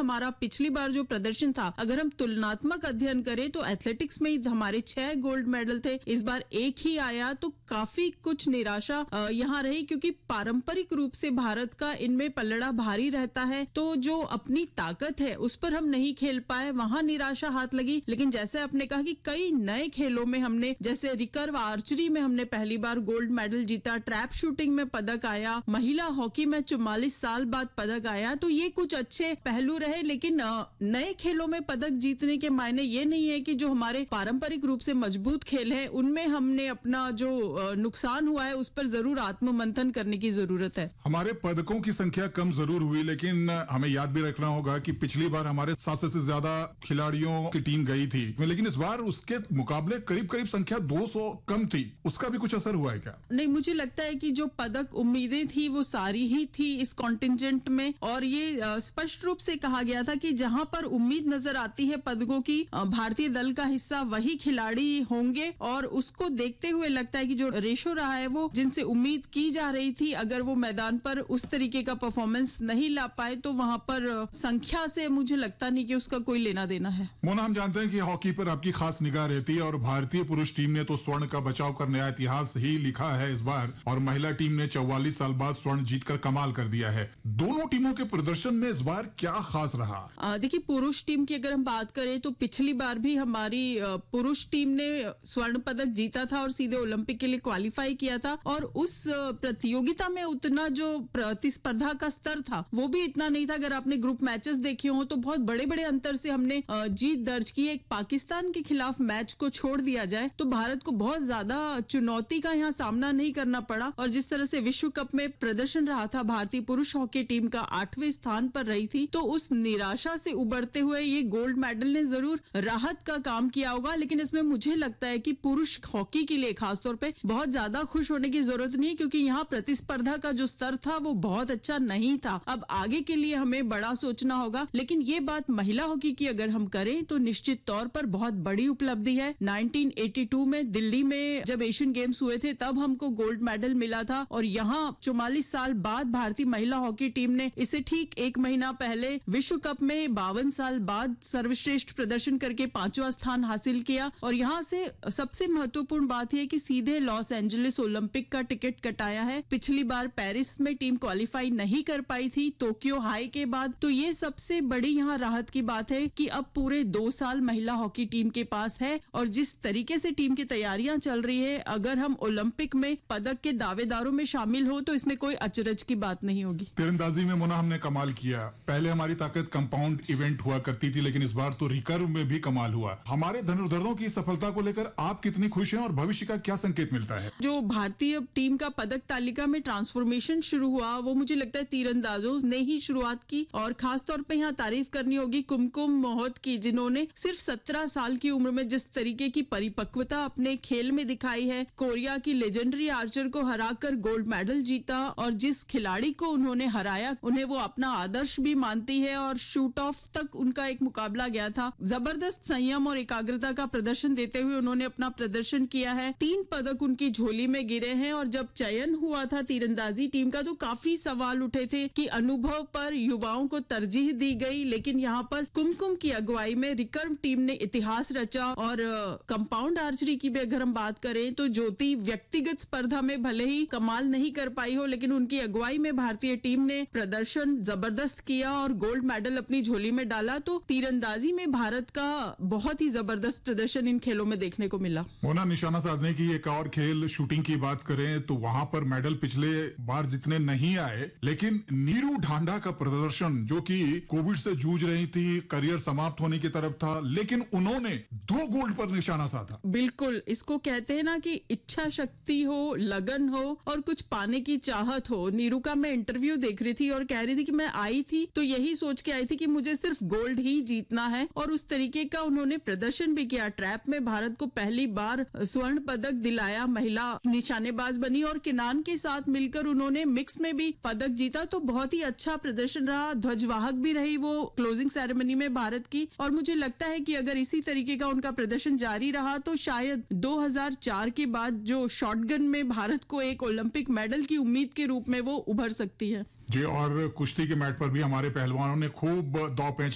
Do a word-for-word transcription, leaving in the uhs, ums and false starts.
हमारा पिछली बार जो प्रदर्शन था, अगर हम तुलनात्मक अध्ययन करें तो एथलेटिक्स में हमारे छह गोल्ड मेडल थे, इस बार एक ही आया, तो काफी कुछ निराशा यहाँ रही, क्योंकि पारंपरिक रूप से भारत का इनमें पलड़ा भारी रहता है, तो जो अपनी ताकत है उस पर हम नहीं खेल पाए, वहां निराशा हाथ लगी। लेकिन जैसे आपने कहा कि कई नए खेलों में हमने, जैसे रिकर्व आर्चरी में हमने पहली बार गोल्ड मेडल जीता, ट्रैप शूटिंग में पदक आया, महिला हॉकी में चौवालीस साल बाद पदक आया, तो ये कुछ अच्छे पहलू रहे। लेकिन नए खेलों में पदक जीतने के मायने ये नहीं है कि जो हमारे पारंपरिक रूप से मजबूत खेल है उनमें हमने अपना जो नुकसान हुआ है उस पर जरूर आत्ममंथन करने की जरूरत है। हमारे पदकों की संख्या कम जरूर हुई, लेकिन हमें याद भी रखना होगा कि पिछली बार हमारे सात सौ से ज्यादा खिलाड़ियों की टीम गई थी, लेकिन इस बार उसके मुकाबले करीब करीब संख्या दो सौ कम थी। उसका भी कुछ असर हुआ है क्या? नहीं, मुझे लगता है कि जो पदक उम्मीदें थी वो सारी ही थी इस कॉन्टिंजेंट में, और ये स्पष्ट रूप से कहा गया था कि जहां पर उम्मीद नजर आती है पदकों की, भारतीय दल का हिस्सा वही खिलाड़ी होंगे, और उसको देखते हुए लगता है कि जो रेशो रहा है वो जिनसे उम्मीद की जा रही थी, अगर वो मैदान पर उस तरीके का परफॉर्मेंस नहीं ला पाए तो वहां पर संख्या से मुझे लगता नहीं कि उसका कोई लेना देना है। मोना, हम जानते हैं कि हॉकी पर आपकी खास निगाह रहती है, और भारतीय पुरुष टीम ने तो स्वर्ण का बचाव कर नया इतिहास ही लिखा है इस बार, और महिला टीम ने चौवालीस साल बाद स्वर्ण जीतकर कमाल कर दिया है। दोनों टीमों के प्रदर्शन में इस बार क्या खास रहा? देखिए, पुरुष टीम की अगर हम बात करें तो पिछली बार भी हमारी पुरुष टीम ने स्वर्ण पदक जीता था और सीधे ओलंपिक के लिए क्वालिफाई किया था, और उस प्रतियोगिता में उतना जो प्रतिस्पर्धा का स्तर था वो भी इतना नहीं था। अगर आपने ग्रुप मैचेस देखे हो तो बहुत बड़े बड़े अंतर से हमने जीत दर्ज की। एक पाकिस्तान के खिलाफ मैच को छोड़ दिया जाए तो भारत को बहुत ज्यादा चुनौती का यहाँ सामना नहीं करना पड़ा, और जिस तरह से विश्व कप में प्रदर्शन रहा था, भारतीय पुरुष हॉकी टीम का आठवें स्थान पर रही थी, तो उस निराशा से उबरते हुए ये गोल्ड मेडल ने जरूर राहत का काम किया होगा। लेकिन इसमें मुझे लगता है कि पुरुष हॉकी के लिए खासतौर पे बहुत ज्यादा खुश होने की जरूरत नहीं है, क्योंकि यहाँ प्रतिस्पर्धा का जो स्तर था वो बहुत अच्छा नहीं था। अब आगे के लिए हमें बड़ा सोचना होगा। लेकिन ये बात महिला हॉकी की अगर हम करें तो निश्चित तौर पर बहुत बड़ी उपलब्धि है। नाइनटीन एटी टू में दिल्ली में जब एशियन गेम्स हुए थे तब हमको गोल्ड मेडल मिला था, और यहाँ चौवालीस साल बाद भारतीय महिला हॉकी टीम ने इसे ठीक एक महीना पहले विश्व कप में बावन साल बाद सर्वश्रेष्ठ प्रदर्शन करके पांचवा स्थान हासिल किया। और यहाँ से सबसे महत्वपूर्ण बात यह कि सीधे लॉस एंजलिस ओलंपिक का टिकट कटाया है। पिछली बार पेरिस में टीम क्वालिफाई नहीं कर पाई थी टोक्यो हाई के बाद, तो ये सबसे बड़ी यहाँ राहत की बात है कि अब पूरे दो साल महिला हॉकी टीम के पास है, और जिस तरीके से टीम की तैयारियां चल रही है, अगर हम ओलंपिक में पदक के दावेदारों में शामिल हो तो इसमें कोई अचरज की बात नहीं होगी। तीरंदाजी में मोना हमने कमाल किया। पहले हमारी ताकत कंपाउंड इवेंट हुआ करती थी, लेकिन इस बार तो रिकर्व में भी कमाल हुआ। हमारे धनुर्धरों की सफलता को लेकर आप कितनी खुश हैं और भविष्य का क्या संकेत मिलता है? जो भारतीय टीम का पदक तालिका में ट्रांसफॉर्मेशन शुरू हुआ वो मुझे लगता है तीरंदाजों ने ही शुरुआत की, और खास तौर पे यहाँ तारीफ करनी होगी कुमकुम मोहत की, जिन्होंने सिर्फ सत्रह साल की उम्र में जिस तरीके की परिपक्वता अपने खेल में दिखाई है, कोरिया की लेजेंडरी आर्चर को हराकर गोल्ड मेडल जीता, और जिस खिलाड़ी को उन्होंने हराया उन्हें वो अपना आदर्श भी मानती है, और शूट ऑफ तक उनका एक मुकाबला गया था। जबरदस्त संयम और एकाग्रता का प्रदर्शन देते हुए उन्होंने अपना प्रदर्शन किया है। तीन पदक उनकी झोली में गिरे हैं, और जब चयन हुआ था तीरंदाजी टीम का तो काफी सवाल उठे थे कि अनुभव पर युवाओं को तरजीह दी गई, लेकिन यहाँ पर कुमकुम की अगुवाई में रिकर्व टीम ने इतिहास रचा। और कंपाउंड आर्चरी की भी अगर हम बात करें तो ज्योति व्यक्तिगत स्पर्धा में भले ही कमाल नहीं कर पाई हो, लेकिन उनकी अगुवाई में भारतीय टीम ने प्रदर्शन जबरदस्त किया और गोल्ड मेडल अपनी झोली में डाला। तो तीरंदाजी में भारत का बहुत ही जबरदस्त प्रदर्शन इन खेलों में देखने को मिला। मोना, निशाना साधने की एक और खेल शूटिंग की बात करें तो वहां पर मेडल पिछले बार जितने नहीं आए, लेकिन नीरू ढांडा का प्रदर्शन, जो कि कोविड से जूझ रही थी, करियर समाप्त होने की तरफ था, लेकिन उन्होंने दो गोल्ड पर निशाना साधा। बिल्कुल, इसको कहते हैं ना कि इच्छा शक्ति हो, लगन हो और कुछ पाने की चाहत हो। नीरू का मैं इंटरव्यू देख रही थी और कह रही थी कि मैं आई थी तो यही सोच के आई थी कि मुझे सिर्फ गोल्ड ही जीतना है, और उस तरीके का उन्होंने प्रदर्शन भी किया। ट्रैप में भारत को पहली बार स्वर्ण पदक दिलाया, महिला निशानेबाज बनी, और किनान के साथ मिलकर उन्होंने मिक्स में भी पदक जीता। तो बहुत ही अच्छा प्रदर्शन रहा। ध्वजवाहक भी रही वो क्लोजिंग सेरेमनी में भारत की, और मुझे लगता है कि अगर इसी तरीके का उनका प्रदर्शन जारी रहा तो शायद दो हज़ार चार के बाद जो शॉटगन में भारत को एक ओलंपिक मेडल की उम्मीद के रूप में वो उभर सकती है। जी, और कुश्ती के मैट पर भी हमारे पहलवानों ने खूब दांव पेंच